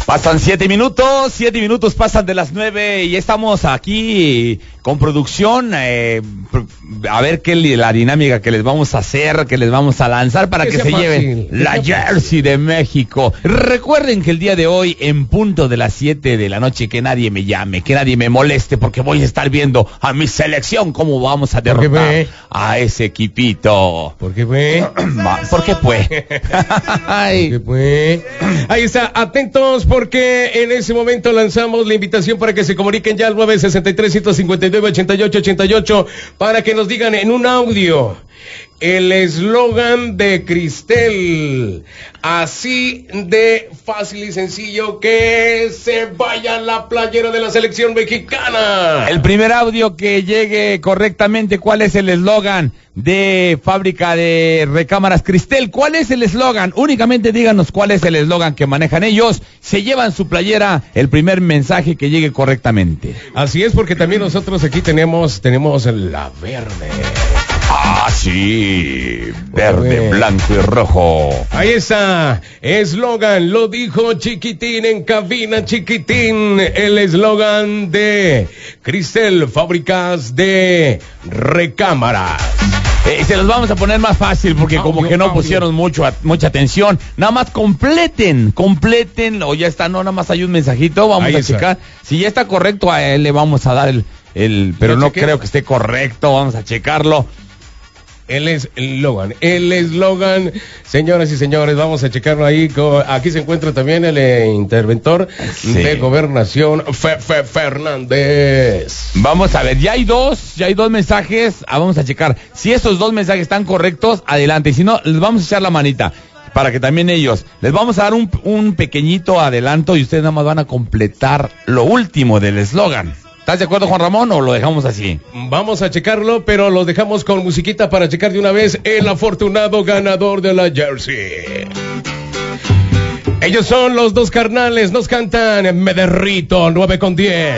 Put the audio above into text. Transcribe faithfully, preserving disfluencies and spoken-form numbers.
Pasan siete minutos, siete minutos pasan de las nueve y estamos aquí con producción, eh, a ver qué la dinámica que les vamos a hacer, que les vamos a lanzar para que, que se fácil, lleven la jersey de México. Recuerden que el día de hoy, en punto de las siete de la noche, que nadie me llame, que nadie me moleste, porque voy a estar viendo a mi selección cómo vamos a derrotar a ese equipito. ¿Por qué fue? ¿Por qué fue? Ay. ¿Por qué fue? Ahí está, atentos porque en ese momento lanzamos la invitación para que se comuniquen ya al nueve sesenta y tres, ciento cincuenta y nueve, ochenta y ocho ochenta y ocho para que nos digan en un audio el eslogan de Cristel, así de fácil y sencillo, que se vaya la playera de la selección mexicana. El primer audio que llegue correctamente, ¿cuál es el eslogan de fábrica de recámaras Cristel? ¿Cuál es el eslogan? Únicamente díganos cuál es el eslogan que manejan ellos. Se llevan su playera, el primer mensaje que llegue correctamente. Así es, porque también nosotros aquí tenemos, tenemos la verde. Ah, sí, verde, bueno, blanco y rojo. Ahí está, eslogan, lo dijo Chiquitín en cabina, Chiquitín, el eslogan de Cristel, fábricas de recámaras. Eh, se los vamos a poner más fácil porque audio, como que no audio. pusieron mucho, mucha atención. Nada más completen, completen, o ya está, no, nada más hay un mensajito, vamos Ahí a está. checar. Si ya está correcto, a él le vamos a dar el, el pero no chequé? creo que esté correcto, vamos a checarlo. El eslogan, el eslogan, señoras y señores, vamos a checarlo ahí. Aquí se encuentra también el eh, interventor sí. de Gobernación, Fe, Fe Fernández. Vamos a ver, ya hay dos, ya hay dos mensajes, ah, vamos a checar. Si esos dos mensajes están correctos, adelante, y si no, les vamos a echar la manita, para que también ellos, les vamos a dar un, un pequeñito adelanto y ustedes nada más van a completar lo último del eslogan. ¿Estás de acuerdo, Juan Ramón, o lo dejamos así? Vamos a checarlo, pero lo dejamos con musiquita para checar de una vez el afortunado ganador de la jersey. Ellos son los dos carnales, nos cantan Me Derrito, nueve con diez.